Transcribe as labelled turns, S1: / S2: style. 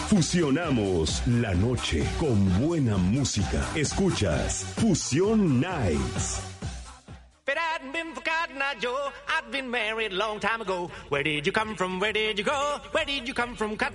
S1: Fusionamos la noche con buena música. Escuchas Fusión Nights.
S2: If it hadn't been for Cotton Eye Joe, I'd been married a long time ago. Where did you come from? Where did you go? Where did you come from, Cotton